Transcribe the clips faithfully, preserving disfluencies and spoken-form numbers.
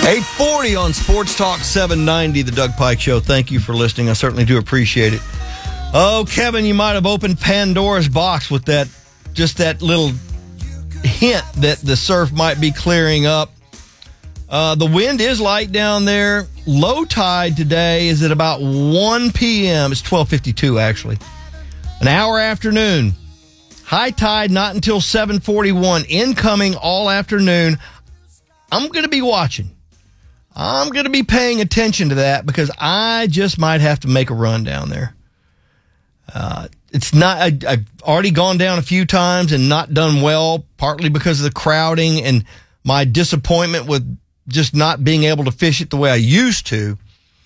eight forty on Sports Talk seven ninety, the Doug Pike Show. Thank you for listening. I certainly do appreciate it. Oh, Kevin, you might have opened Pandora's box with that, just that little hint that the surf might be clearing up. Uh, the wind is light down there. Low tide today is at about one p.m. It's twelve fifty-two, actually. An hour afternoon. High tide not until seven forty-one. Incoming all afternoon. I'm going to be watching. I'm going to be paying attention to that because I just might have to make a run down there. Uh, it's not, I, I've already gone down a few times and not done well, partly because of the crowding and my disappointment with just not being able to fish it the way I used to.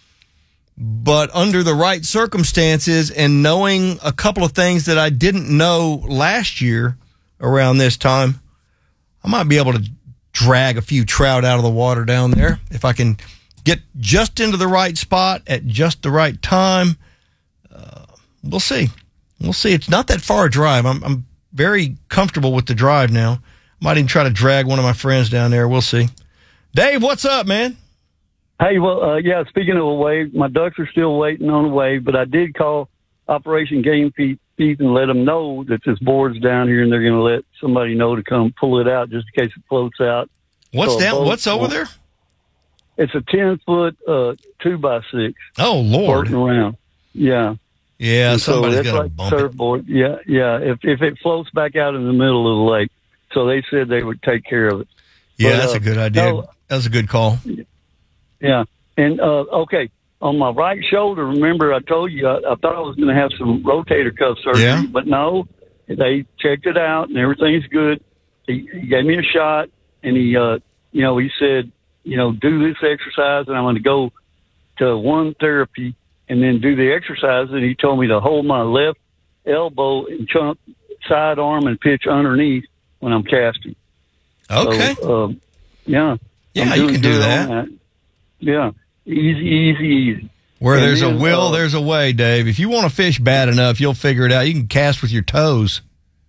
But under the right circumstances and knowing a couple of things that I didn't know last year around this time, I might be able to drag a few trout out of the water down there. If I can get just into the right spot at just the right time, uh, we'll see. We'll see. It's not that far a drive. I'm, I'm very comfortable with the drive now. Might even try to drag one of my friends down there. We'll see. Dave, what's up, man? Hey, well, uh, yeah, speaking of a wave, my ducks are still waiting on a wave, but I did call Operation Game Feed and let them know that this board's down here and they're going to let somebody know to come pull it out just in case it floats out. What's so down? What's over there? It's a ten-foot uh, two by six. Oh, Lord. Floating around. Yeah. Yeah, and somebody's so going like to bump surfboard. It. Yeah, yeah. If if it floats back out in the middle of the lake. So they said they would take care of it. Yeah, but, that's uh, a good idea. No, that's a good call. Yeah. And, uh, okay, on my right shoulder, remember I told you I, I thought I was going to have some rotator cuff surgery, yeah. but no, they checked it out and everything's good. He, he gave me a shot and he, uh, you know, he said, you know, do this exercise and I'm going to go to one therapy and then do the exercise. And he told me to hold my left elbow and chunk sidearm and pitch underneath when I'm casting. Okay. So, um, yeah. Yeah, you can do that. that. Yeah. Easy, easy, easy. Where and there's then, a will, uh, there's a way, Dave. If you want to fish bad enough, you'll figure it out. You can cast with your toes.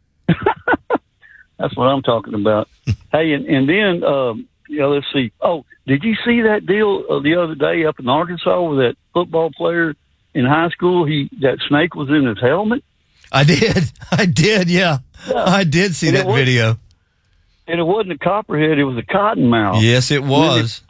That's what I'm talking about. Hey, and, and then, um, yeah, let's see. Oh, did you see that deal uh, the other day up in Arkansas with that football player in high school? He that snake was in his helmet. I did. I did, yeah. yeah. I did see and that video. And it wasn't a copperhead, it was a cottonmouth. Yes, it was.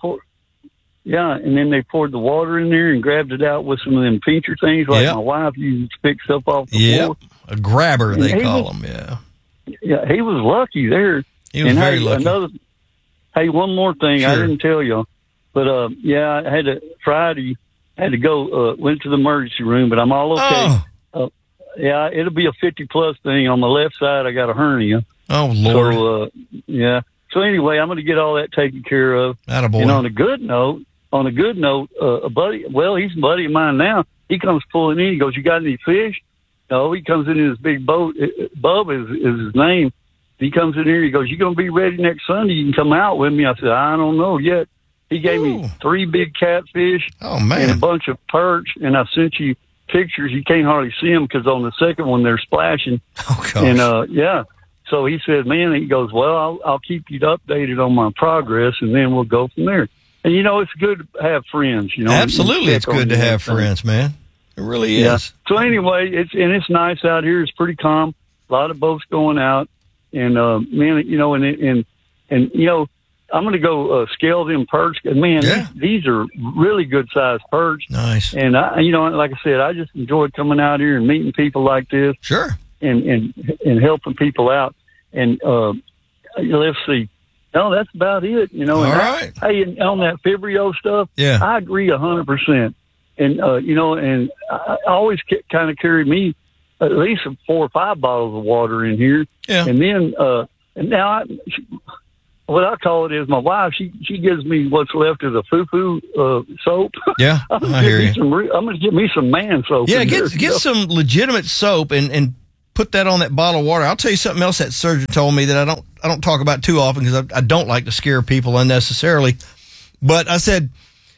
Yeah, and then they poured the water in there and grabbed it out with some of them pincher things like yep. my wife used to pick stuff off the yep. floor. A grabber, and they call was, them, yeah. Yeah, he was lucky there. He was and very hey, lucky. Another, hey, one more thing. Sure. I didn't tell you. But, uh, yeah, I had to, Friday, I had to go, uh, went to the emergency room, but I'm all okay. Oh. Uh, yeah, it'll be a fifty-plus thing. On my left side, I got a hernia. Oh, Lord. So, uh, yeah. So, anyway, I'm going to get all that taken care of. Attaboy. And on a good note, on a good note, uh, a buddy, well, he's a buddy of mine now. He comes pulling in. He goes, you got any fish? No, he comes in in his big boat. Bub is, is his name. He comes in here. He goes, you going to be ready next Sunday? You can come out with me. I said, I don't know yet. He gave Ooh. me three big catfish oh, man. and a bunch of perch. And I sent you pictures. You can't hardly see them because on the second one, they're splashing. Oh, gosh. And, uh, yeah. So he said, man, he goes, well, I'll, I'll keep you updated on my progress, and then we'll go from there. And, you know, it's good to have friends, you know. Absolutely, it's good to have friends, man. It really is. Yeah. So, anyway, it's and it's nice out here. It's pretty calm. A lot of boats going out. And, uh, man, you know, and, and, and you know, I'm going to go uh, scale them perch. Man, yeah. these, these are really good-sized perch. Nice. And, I, you know, like I said, I just enjoyed coming out here and meeting people like this. Sure. And, and, and helping people out. And uh, let's see. No, that's about it. You know. All and right. I, hey, and on that Fibrio stuff, yeah, I agree a hundred percent. And uh, you know, and I, I always kind of carry me at least four or five bottles of water in here. Yeah. And then, uh, and now I, she, what I call it is my wife. She she gives me what's left of the foo-foo uh, soap. Yeah, I'm gonna I hear you. Some, I'm going to get me some man soap. Yeah, in get there, get some legitimate soap and and. Put that on that bottle of water. I'll tell you something else that surgeon told me that I don't I don't talk about too often because I, I don't like to scare people unnecessarily. But I said,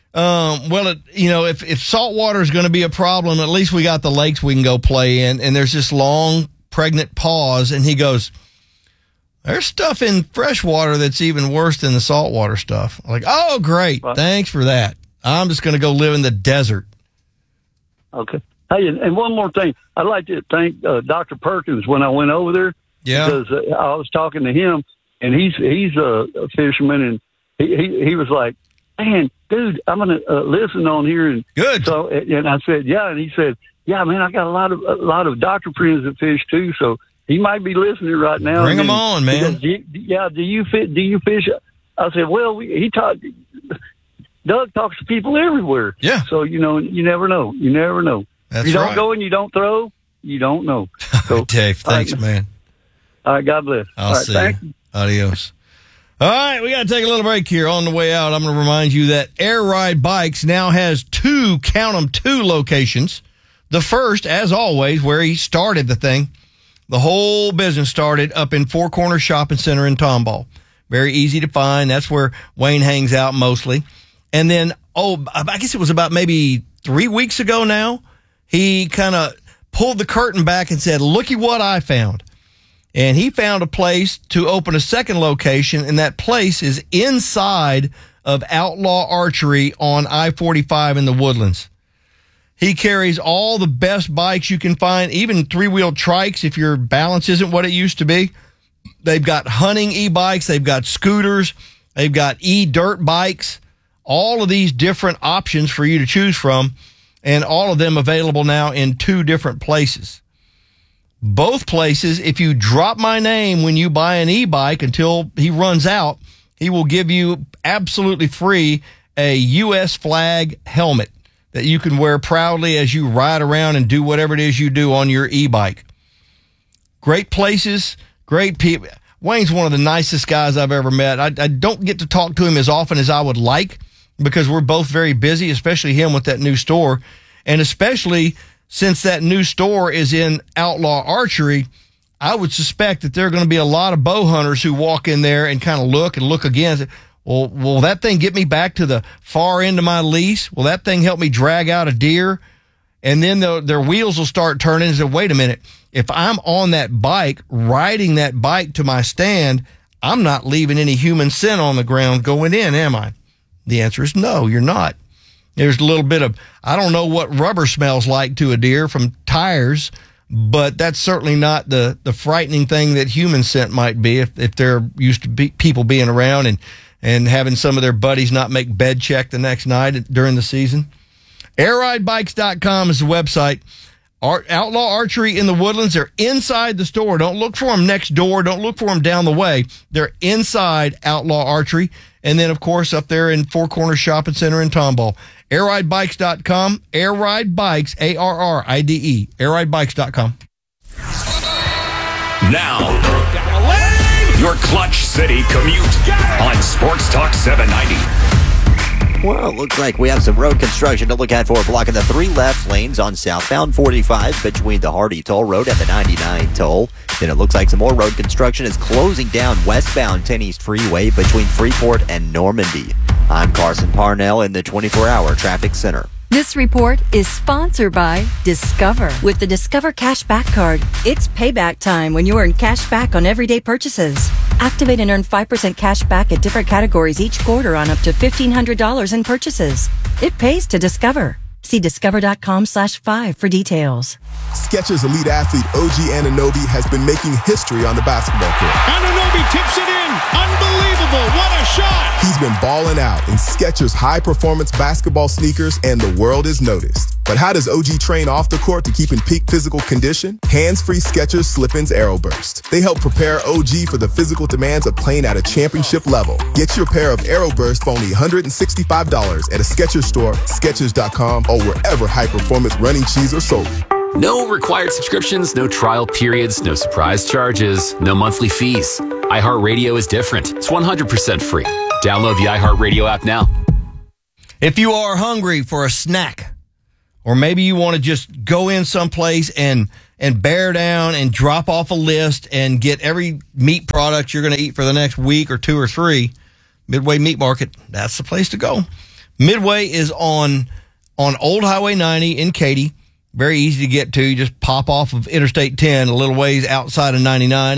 um, well, it, you know, if if salt water is going to be a problem, at least we got the lakes we can go play in. And there's this long pregnant pause, and he goes, There's stuff in freshwater that's even worse than the saltwater stuff. Like, oh, great. Right. Thanks for that. I'm just going to go live in the desert. Okay. Hey, and, and one more thing. I'd like to thank uh, Doctor Perkins when I went over there. Yeah. Because uh, I was talking to him, and he's he's a, a fisherman, and he, he, he was like, man, dude, I'm going to uh, listen on here. And Good. So, and I said, yeah. And he said, yeah, man, I got a lot of a lot of doctor friends that fish, too. So he might be listening right now. Bring and him on, he man. goes, do you, yeah, do you, fit, do you fish? I said, well, we, he taught... Doug talks to people everywhere. Yeah. So, you know, you never know. You never know. That's if you don't right. go and you don't throw, you don't know. So, Dave, thanks, all right, man. All right, God bless. I'll all right, see thank you. Adios. All right, we got to take a little break here. On the way out, I'm going to remind you that Air Ride Bikes now has two, count them, two locations. The first, as always, where he started the thing. The whole business started up in Four Corners Shopping Center in Tomball. Very easy to find. That's where Wayne hangs out mostly. And then, oh, I guess it was about maybe three weeks ago now, he kind of pulled the curtain back and said, looky what I found. And he found a place to open a second location, and that place is inside of Outlaw Archery on I forty-five in the Woodlands. He carries all the best bikes you can find, even three-wheel trikes if your balance isn't what it used to be. They've got hunting e-bikes. They've got scooters. They've got e-dirt bikes. All of these different options for you to choose from, and all of them available now in two different places. Both places, if you drop my name when you buy an e-bike until he runs out, he will give you absolutely free a U S flag helmet that you can wear proudly as you ride around and do whatever it is you do on your e-bike. Great places, great people. Wayne's one of the nicest guys I've ever met. I, I don't get to talk to him as often as I would like because we're both very busy, especially him with that new store. And especially since that new store is in Outlaw Archery, I would suspect that there are going to be a lot of bow hunters who walk in there and kind of look and look again. And say, well, will that thing get me back to the far end of my lease? Will that thing help me drag out a deer? And then the, their wheels will start turning and say, wait a minute, if I'm on that bike, riding that bike to my stand, I'm not leaving any human scent on the ground going in, am I? The answer is no, you're not. There's a little bit of, I don't know what rubber smells like to a deer from tires, but that's certainly not the, the frightening thing that human scent might be if, if they're used to be, people being around and, and having some of their buddies not make bed check the next night during the season. air ride bikes dot com is the website. Ar- Outlaw Archery in the Woodlands. They're inside the store. Don't look for them next door. Don't look for them down the way. They're inside Outlaw Archery. And then, of course, up there in Four Corners Shopping Center in Tomball. air ride bikes dot com. Air Ride Bikes, A R R I D E. air ride bikes dot com. Now, your Clutch City commute on Sports Talk seven ninety. Well, it looks like we have some road construction to look at for blocking the three left lanes on southbound forty-five between the Hardy Toll Road and the ninety-nine Toll. Then it looks like some more road construction is closing down westbound ten East Freeway between Freeport and Normandy. I'm Carson Parnell in the twenty-four hour Traffic Center. This report is sponsored by Discover. With the Discover Cashback Card, it's payback time when you earn cash back on everyday purchases. Activate and earn five percent cash back at different categories each quarter on up to fifteen hundred dollars in purchases. It pays to Discover. See discover.com slash five for details. Skechers elite athlete O G Anunoby has been making history on the basketball court. Anunoby tips it in. Unbelievable. What a shot. He's been balling out in Skechers high-performance basketball sneakers, and the world is noticed. But how does O G train off the court to keep in peak physical condition? Hands-free Skechers Slip-ins Aeroburst. They help prepare O G for the physical demands of playing at a championship level. Get your pair of Aeroburst for only one hundred sixty-five dollars at a Skechers store, Skechers dot com, or wherever high-performance running shoes are sold. No required subscriptions, no trial periods, no surprise charges, no monthly fees. iHeartRadio is different. It's one hundred percent free. Download the iHeartRadio app now. If you are hungry for a snack, or maybe you want to just go in someplace and and bear down and drop off a list and get every meat product you're going to eat for the next week or two or three, Midway Meat Market, that's the place to go. Midway is on on Old Highway ninety in Katy. Very easy to get to. You just pop off of Interstate ten a little ways outside of ninety-nine and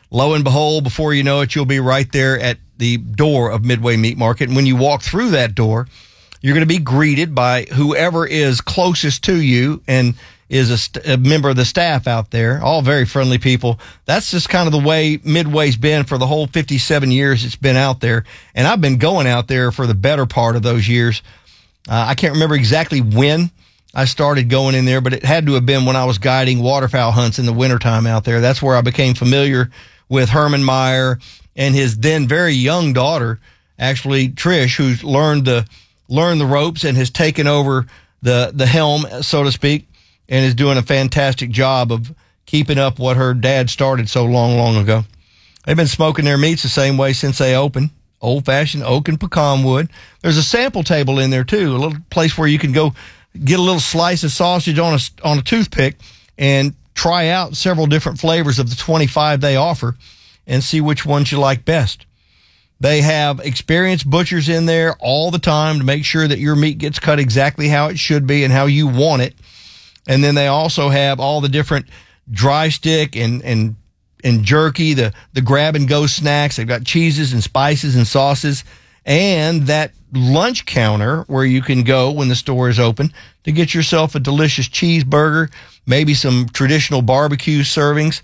lo and behold, before you know it, you'll be right there at the door of Midway Meat Market. And when you walk through that door, you're going to be greeted by whoever is closest to you and is a, st- a member of the staff out there, all very friendly people. That's just kind of the way Midway's been for the whole fifty-seven years it's been out there. And I've been going out there for the better part of those years. Uh, I can't remember exactly when I started going in there, but it had to have been when I was guiding waterfowl hunts in the wintertime out there. That's where I became familiar with Herman Meyer and his then very young daughter, actually Trish, who's learned the learned the ropes and has taken over the the helm, so to speak, and is doing a fantastic job of keeping up what her dad started so long, long ago. They've been smoking their meats the same way since they opened. Old-fashioned oak and pecan wood. There's a sample table in there, too, a little place where you can go get a little slice of sausage on a, on a toothpick and try out several different flavors of the twenty-five they offer and see which ones you like best. They have experienced butchers in there all the time to make sure that your meat gets cut exactly how it should be and how you want it. And then they also have all the different dry stick and, and, and jerky, the, the grab and go snacks. They've got cheeses and spices and sauces, and that lunch counter where you can go when the store is open to get yourself a delicious cheeseburger, maybe some traditional barbecue servings.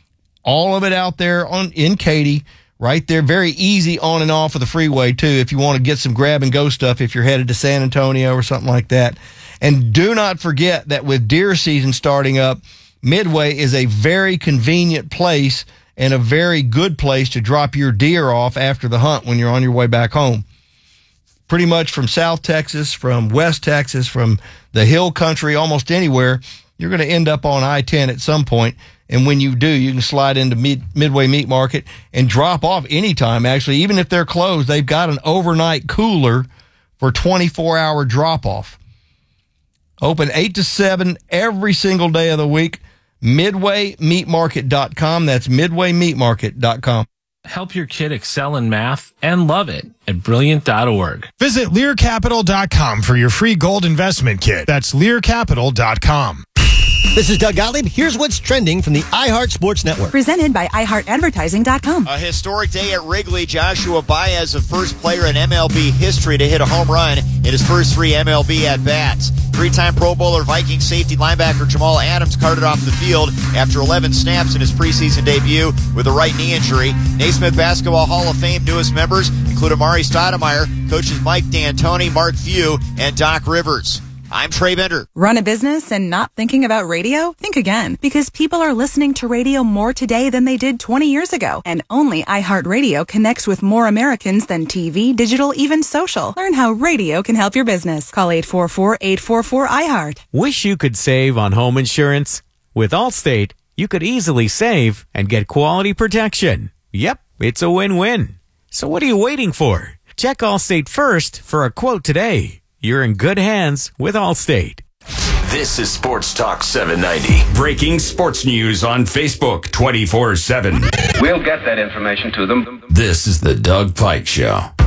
All of it out there on in Katy, right there. Very easy on and off of the freeway, too, if you want to get some grab and go stuff if you're headed to San Antonio or something like that. And do not forget that with deer season starting up, Midway is a very convenient place and a very good place to drop your deer off after the hunt when you're on your way back home. Pretty much from South Texas, from West Texas, from the hill country, almost anywhere, you're going to end up on I ten at some point. And when you do, you can slide into Mid- Midway Meat Market and drop off anytime, actually. Even if they're closed, they've got an overnight cooler for twenty-four hour drop-off. Open eight to seven every single day of the week. midway meat market dot com. That's midway meat market dot com. Help your kid excel in math and love it at brilliant dot org. Visit lear capital dot com for your free gold investment kit. That's lear capital dot com. This is Doug Gottlieb. Here's what's trending from the iHeart Sports Network. Presented by i heart advertising dot com. A historic day at Wrigley. Joshua Baez, the first player in M L B history to hit a home run in his first three M L B at-bats. Three-time Pro Bowler Viking safety linebacker Jamal Adams carted off the field after eleven snaps in his preseason debut with a right knee injury. Naismith Basketball Hall of Fame newest members include Amari Stoudemire, coaches Mike D'Antoni, Mark Few, and Doc Rivers. I'm Trey Bender. Run a business and not thinking about radio? Think again, because people are listening to radio more today than they did twenty years ago. And only iHeartRadio connects with more Americans than T V, digital, even social. Learn how radio can help your business. Call eight four four, eight four four, I heart. Wish you could save on home insurance? With Allstate, you could easily save and get quality protection. Yep, it's a win-win. So what are you waiting for? Check Allstate first for a quote today. You're in good hands with Allstate. This is Sports Talk seven ninety. Breaking sports news on Facebook twenty-four seven. We'll get that information to them. This is the Doug Pike Show.